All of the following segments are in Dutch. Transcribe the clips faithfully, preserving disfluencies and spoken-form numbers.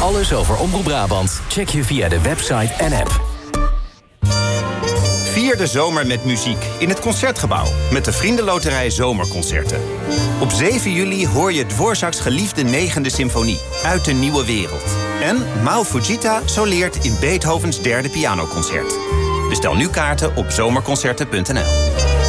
Alles over Omroep Brabant check je via de website en app. Vier de zomer met muziek in het Concertgebouw met de Vriendenloterij Zomerconcerten. Op zeven juli hoor je Dvorak's geliefde negende symfonie uit de nieuwe wereld. En Mao Fujita soleert in Beethovens derde pianoconcert. Bestel nu kaarten op zomerconcerten punt n l.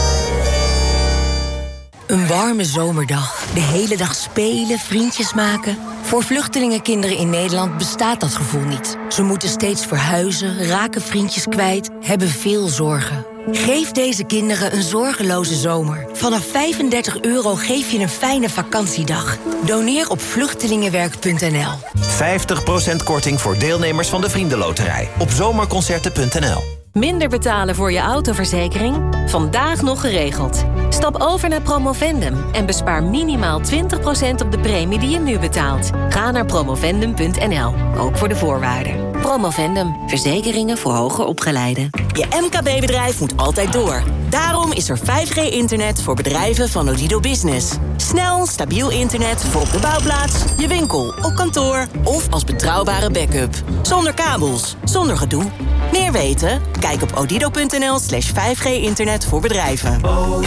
Een warme zomerdag. De hele dag spelen, vriendjes maken. Voor vluchtelingenkinderen in Nederland bestaat dat gevoel niet. Ze moeten steeds verhuizen, raken vriendjes kwijt, hebben veel zorgen. Geef deze kinderen een zorgeloze zomer. Vanaf vijfendertig euro geef je een fijne vakantiedag. Doneer op vluchtelingenwerk punt n l. vijftig procent korting voor deelnemers van de Vriendenloterij op zomerconcerten punt n l. Minder betalen voor je autoverzekering? Vandaag nog geregeld. Stap over naar Promovendum en bespaar minimaal twintig procent op de premie die je nu betaalt. Ga naar promovendum punt n l, ook voor de voorwaarden. Promovendum, verzekeringen voor hoger opgeleiden. Je M K B-bedrijf moet altijd door. Daarom is er vijf G internet voor bedrijven van Odido Business. Snel, stabiel internet voor op de bouwplaats, je winkel, op kantoor of als betrouwbare backup. Zonder kabels, zonder gedoe. Meer weten? Kijk op odido punt n l slash vijf G internet voor bedrijven.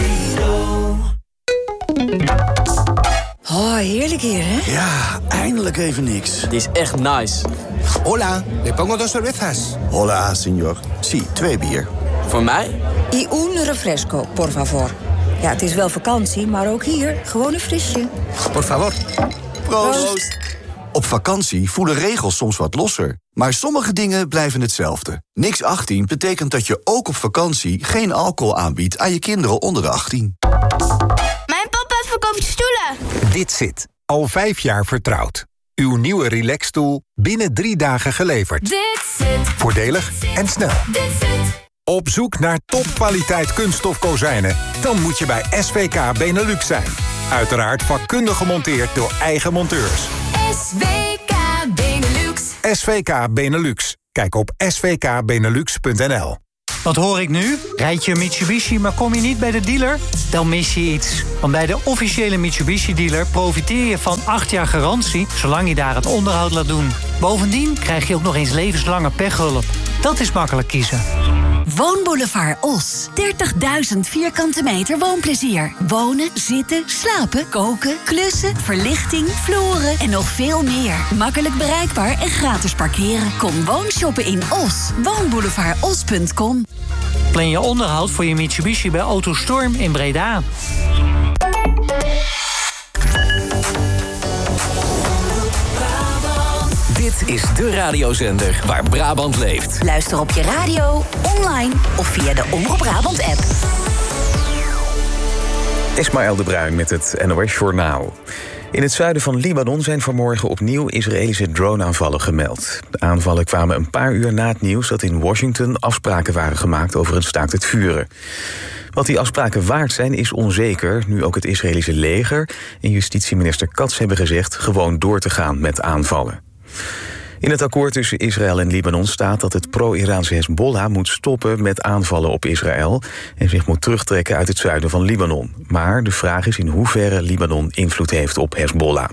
Oh, heerlijk hier, hè? Ja, eindelijk even niks. Het is echt nice. Hola, le pongo dos cervezas. Hola, señor. Sí, twee bier. Voor mij? Y un refresco, por favor. Ja, het is wel vakantie, maar ook hier gewoon een frisje. Por favor. Proost. Proost. Op vakantie voelen regels soms wat losser. Maar sommige dingen blijven hetzelfde. Niks achttien betekent dat je ook op vakantie geen alcohol aanbiedt aan je kinderen onder de achttien. Mijn papa verkoopt stoelen. Dit zit. Al vijf jaar vertrouwd. Uw nieuwe relaxstoel binnen drie dagen geleverd. Dit zit. Voordelig en snel. Dit zit. Op zoek naar topkwaliteit kunststof kozijnen? Dan moet je bij S V K Benelux zijn. Uiteraard vakkundig gemonteerd door eigen monteurs. S V K Benelux. S V K Benelux. Kijk op s v k benelux punt n l. Wat hoor ik nu? Rijd je een Mitsubishi, maar kom je niet bij de dealer? Dan mis je iets. Want bij de officiële Mitsubishi-dealer profiteer je van acht jaar garantie, zolang je daar het onderhoud laat doen. Bovendien krijg je ook nog eens levenslange pechhulp. Dat is makkelijk kiezen. Woonboulevard Os. dertigduizend vierkante meter woonplezier. Wonen, zitten, slapen, koken, klussen, verlichting, vloeren en nog veel meer. Makkelijk bereikbaar en gratis parkeren. Kom woonshoppen in Os. woonboulevard os punt com. Plan je onderhoud voor je Mitsubishi bij Autostorm in Breda. Dit is de radiozender waar Brabant leeft. Luister op je radio, online of via de Omroep Brabant app. Ismaël de Bruin met het N O S-journaal. In het zuiden van Libanon zijn vanmorgen opnieuw Israëlische droneaanvallen gemeld. De aanvallen kwamen een paar uur na het nieuws dat in Washington afspraken waren gemaakt over een staakt het vuren. Wat die afspraken waard zijn is onzeker, nu ook het Israëlische leger en justitieminister Katz hebben gezegd gewoon door te gaan met aanvallen. In het akkoord tussen Israël en Libanon staat dat het pro-Iraanse Hezbollah moet stoppen met aanvallen op Israël en zich moet terugtrekken uit het zuiden van Libanon. Maar de vraag is in hoeverre Libanon invloed heeft op Hezbollah.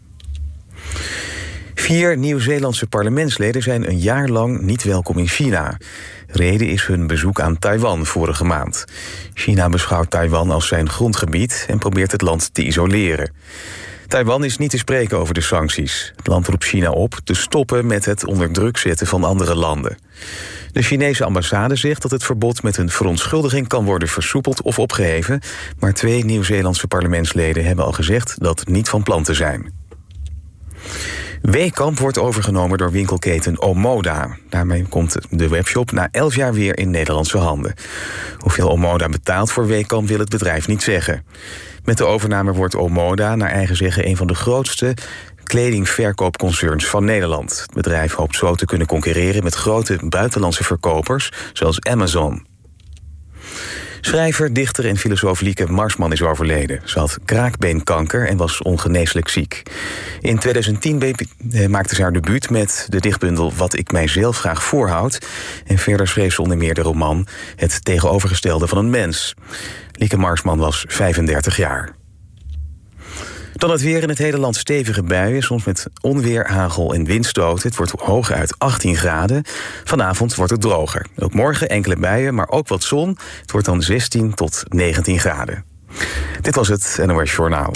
Vier Nieuw-Zeelandse parlementsleden zijn een jaar lang niet welkom in China. Reden is hun bezoek aan Taiwan vorige maand. China beschouwt Taiwan als zijn grondgebied en probeert het land te isoleren. Taiwan is niet te spreken over de sancties. Het land roept China op te stoppen met het onder druk zetten van andere landen. De Chinese ambassade zegt dat het verbod met een verontschuldiging kan worden versoepeld of opgeheven, maar twee Nieuw-Zeelandse parlementsleden hebben al gezegd dat niet van plan te zijn. Weekamp wordt overgenomen door winkelketen Omoda. Daarmee komt de webshop na elf jaar weer in Nederlandse handen. Hoeveel Omoda betaalt voor Weekamp wil het bedrijf niet zeggen. Met de overname wordt Omoda naar eigen zeggen een van de grootste kledingverkoopconcerns van Nederland. Het bedrijf hoopt zo te kunnen concurreren met grote buitenlandse verkopers zoals Amazon. Schrijver, dichter en filosoof Lieke Marsman is overleden. Ze had kraakbeenkanker en was ongeneeslijk ziek. In tweeduizend tien maakte ze haar debuut met de dichtbundel Wat ik mijzelf graag voorhoud. En verder schreef ze onder meer de roman Het tegenovergestelde van een mens. Lieke Marsman was vijfendertig jaar. Dan het weer in het hele land stevige buien, soms met onweer, hagel en windstoten. Het wordt hooguit achttien graden. Vanavond wordt het droger. Ook morgen enkele buien, maar ook wat zon. Het wordt dan zestien tot negentien graden. Dit was het N O S Journaal.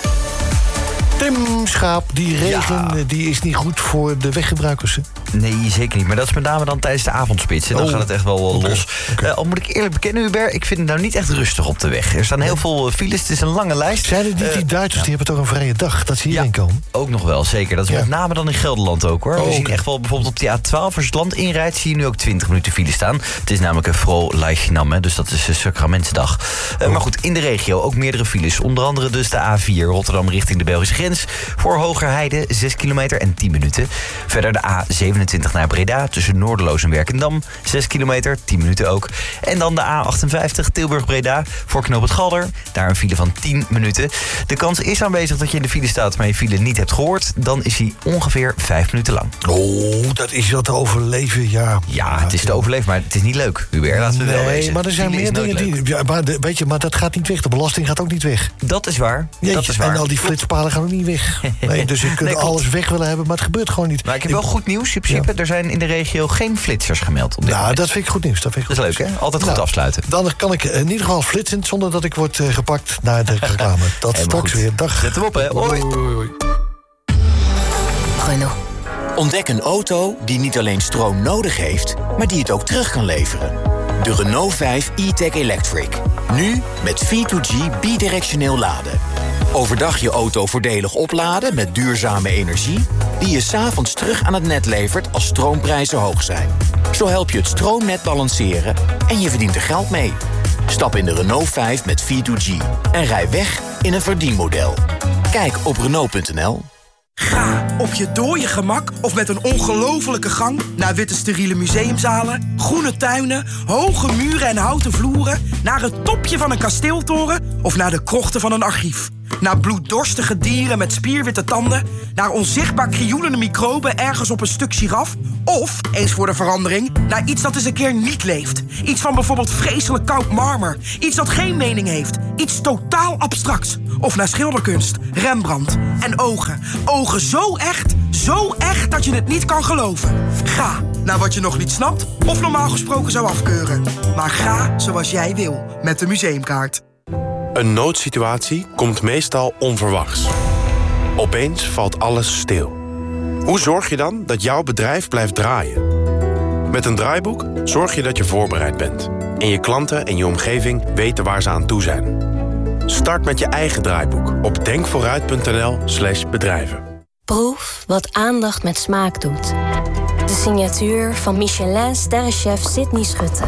Tim Schaap, die regen Ja. die is niet goed voor de weggebruikers. Nee, zeker niet. Maar dat is met name dan tijdens de avondspits. En dan Oh, gaat het echt wel okay, los. okay. Uh, al moet ik eerlijk bekennen, Hubert, ik vind het nou niet echt rustig op de weg. Er staan heel veel files, het is een lange lijst. Zijn het niet die Uh, Duitsers, ja. die hebben toch een vrije dag, dat ze hierheen Ja. komen? Ook nog wel, zeker. Dat is Ja. met name dan in Gelderland ook, hoor. Oh, We zien oké. echt wel bijvoorbeeld op die A twaalf, als je het land inrijdt, zie je nu ook twintig minuten file staan. Het is namelijk een Froh-Leichnam, hè, dus dat is een Sacramentsdag. Uh, Oh. Maar goed, in de regio ook meerdere files. Onder andere dus de A vier, Rotterdam richting de Belgische grens. Voor Hogerheide, zes kilometer en tien minuten. Verder de A zevenentwintig naar Breda, tussen Noorderloos en Werkendam. zes kilometer, tien minuten ook. En dan de A achtenvijftig, Tilburg-Breda, voor Knoop het Galder. Daar een file van tien minuten. De kans is aanwezig dat je in de file staat, maar je file niet hebt gehoord. Dan is hij ongeveer vijf minuten lang. Oh, dat is wat te overleven, ja. Ja, het is te overleven, maar het is niet leuk, Hubert. Laten we wel Nee, wezen. maar er zijn File is meer nooit dingen leuk. die... Ja, maar, de, weet je, maar dat gaat niet weg. De belasting gaat ook niet weg. Dat is waar. Jeetje, dat is waar. en al die flitspalen gaan ook niet weg. Nee, dus je kunt Nee, klopt. alles weg willen hebben, maar het gebeurt gewoon niet. Maar ik heb wel goed nieuws, in principe. Er zijn in de regio geen flitsers gemeld op dit Nou, moment. dat vind ik goed nieuws. Dat, vind ik Dat goed is leuk, nieuws. hè? Altijd goed Nou, afsluiten. Dan kan ik in ieder geval flitsen zonder dat ik word uh, gepakt naar de reclame. Dat Helemaal straks goed. weer. Dag. Zet hem op, hè. Hoi. Renault. Ontdek een auto die niet alleen stroom nodig heeft, maar die het ook terug kan leveren. De Renault vijf e-tech Electric. Nu met V twee G bidirectioneel laden. Overdag je auto voordelig opladen met duurzame energie, die je 's avonds terug aan het net levert als stroomprijzen hoog zijn. Zo help je het stroomnet balanceren en je verdient er geld mee. Stap in de Renault vijf met V twee G en rij weg in een verdienmodel. Kijk op Renault punt n l. Ga op je dode gemak of met een ongelofelijke gang naar witte steriele museumzalen, groene tuinen, hoge muren en houten vloeren, naar het topje van een kasteeltoren of naar de krochten van een archief. Naar bloeddorstige dieren met spierwitte tanden, naar onzichtbaar krioelende microben ergens op een stuk giraf, of, eens voor de verandering, naar iets dat eens een keer niet leeft. Iets van bijvoorbeeld vreselijk koud marmer, iets dat geen mening heeft, iets totaal abstracts. Of naar schilderkunst, Rembrandt en ogen. Ogen zo echt, zo echt dat je het niet kan geloven. Ga naar wat je nog niet snapt of normaal gesproken zou afkeuren. Maar ga zoals jij wil met de museumkaart. Een noodsituatie komt meestal onverwachts. Opeens valt alles stil. Hoe zorg je dan dat jouw bedrijf blijft draaien? Met een draaiboek zorg je dat je voorbereid bent. En je klanten en je omgeving weten waar ze aan toe zijn. Start met je eigen draaiboek op denkvooruit punt n l slash bedrijven. Proef wat aandacht met smaak doet. De signatuur van Michelin-sterrenchef Sydney Schutte.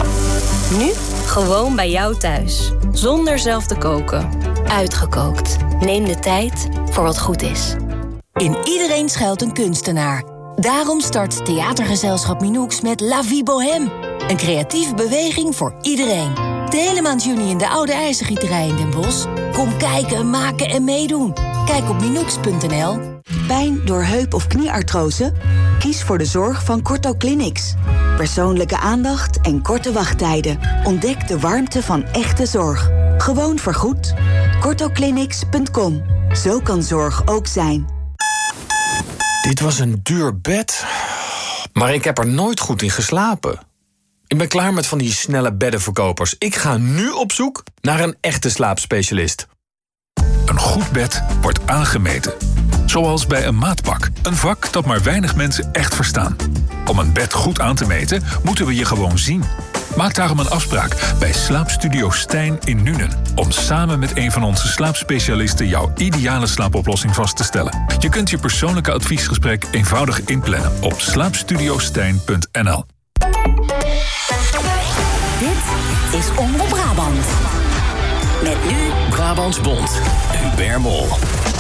Nu gewoon bij jou thuis. Zonder zelf te koken. Uitgekookt. Neem de tijd voor wat goed is. In iedereen schuilt een kunstenaar. Daarom start theatergezelschap Minoux met La Vie Bohème. Een creatieve beweging voor iedereen. De hele maand juni in de Oude IJzergieterij in Den Bosch. Kom kijken, maken en meedoen. Kijk op minoux punt n l. Pijn door heup- of knieartrose? Kies voor de zorg van Corto Clinics. Persoonlijke aandacht en korte wachttijden. Ontdek de warmte van echte zorg. Gewoon vergoed. corto clinics punt com. Zo kan zorg ook zijn. Dit was een duur bed, maar ik heb er nooit goed in geslapen. Ik ben klaar met van die snelle beddenverkopers. Ik ga nu op zoek naar een echte slaapspecialist. Een goed bed wordt aangemeten. Zoals bij een maatpak. Een vak dat maar weinig mensen echt verstaan. Om een bed goed aan te meten, moeten we je gewoon zien. Maak daarom een afspraak bij Slaapstudio Stijn in Nuenen. Om samen met een van onze slaapspecialisten jouw ideale slaapoplossing vast te stellen. Je kunt je persoonlijke adviesgesprek eenvoudig inplannen op slaapstudiostijn punt n l. Dit is Omroep Brabant. Met nu Brabants Bond. Hubert Mol.